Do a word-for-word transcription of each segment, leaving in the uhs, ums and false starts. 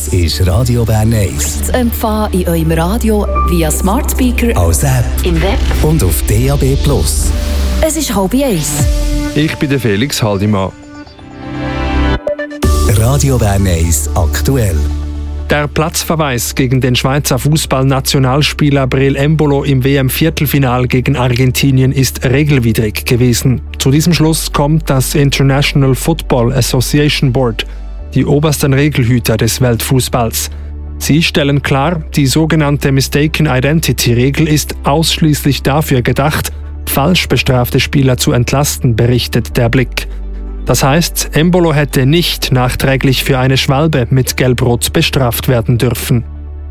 Das ist Radio Bern eins. Zu empfangen in eurem Radio via Smart Speaker, als App im Web und auf D A B Plus. Es ist halb eins. Ich bin der Felix Haldimann. Radio Bern eins aktuell. Der Platzverweis gegen den Schweizer Fußballnationalspieler Breel Embolo im W M-Viertelfinal gegen Argentinien ist regelwidrig gewesen. Zu diesem Schluss kommt das International Football Association Board, die obersten Regelhüter des Weltfußballs. Sie stellen klar, die sogenannte Mistaken Identity-Regel ist ausschließlich dafür gedacht, falsch bestrafte Spieler zu entlasten, berichtet der Blick. Das heißt, Embolo hätte nicht nachträglich für eine Schwalbe mit Gelbrot bestraft werden dürfen.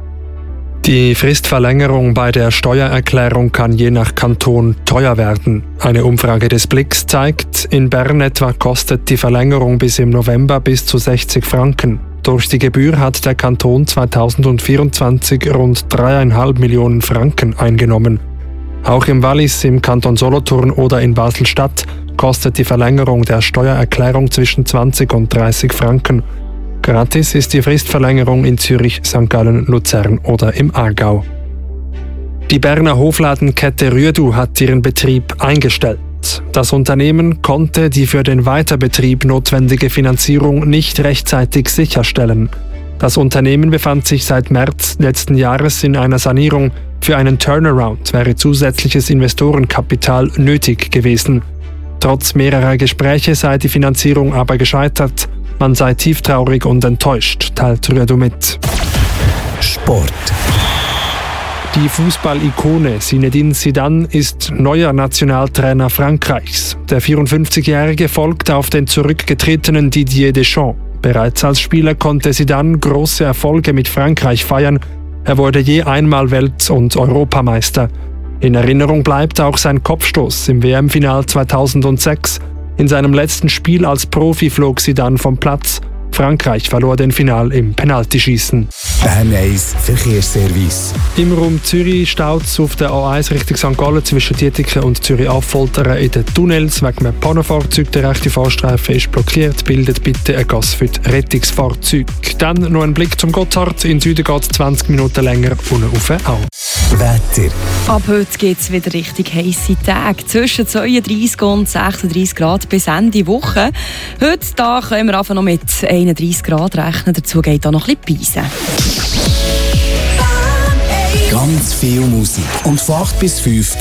Die Fristverlängerung bei der Steuererklärung kann je nach Kanton teuer werden. Eine Umfrage des Blicks zeigt, in Bern etwa kostet die Verlängerung bis im November bis zu sechzig Franken. Durch die Gebühr hat der Kanton zweitausendvierundzwanzig rund dreieinhalb Millionen Franken eingenommen. Auch im Wallis, im Kanton Solothurn oder in Basel-Stadt kostet die Verlängerung der Steuererklärung zwischen zwanzig und dreißig Franken. Gratis ist die Fristverlängerung in Zürich, Sankt Gallen, Luzern oder im Aargau. Die Berner Hofladenkette Rüedu hat ihren Betrieb eingestellt. Das Unternehmen konnte die für den Weiterbetrieb notwendige Finanzierung nicht rechtzeitig sicherstellen. Das Unternehmen befand sich seit März letzten Jahres in einer Sanierung. Für einen Turnaround wäre zusätzliches Investorenkapital nötig gewesen. Trotz mehrerer Gespräche sei die Finanzierung aber gescheitert. Man sei tieftraurig und enttäuscht, teilt Rüedu mit. Sport. Die Fußball-Ikone Zinedine Zidane ist neuer Nationaltrainer Frankreichs. Der vierundfünfzigjährige folgt auf den zurückgetretenen Didier Deschamps. Bereits als Spieler konnte Zidane große Erfolge mit Frankreich feiern. Er wurde je einmal Welt- und Europameister. In Erinnerung bleibt auch sein Kopfstoß im W M-Final zweitausendsechs. In seinem letzten Spiel als Profi flog Zidane vom Platz. Frankreich verlor den Final im Penaltyschießen. Bern eins Verkehrsservice. Im Raum Zürich staut es auf der A eins Richtung Sankt Gallen zwischen Dietiken und Zürich-Affoltern in den Tunnels wegen einem Pannenfahrzeug. Der rechte Fahrstreifen ist blockiert. Bildet bitte ein Gas für die Rettungsfahrzeuge. Dann noch ein Blick zum Gotthard. In Süden geht es zwanzig Minuten länger, unten rauf auch. Wetter. Ab heute geht es wieder richtig heisse Tage. Zwischen zweiunddreißig und sechsunddreißig Grad bis Ende Woche. Heute da können wir einfach noch mit einunddreißig Grad rechnen. Dazu geht auch noch ein bisschen Beisen. Ganz viel Musik. Und von acht bis fünf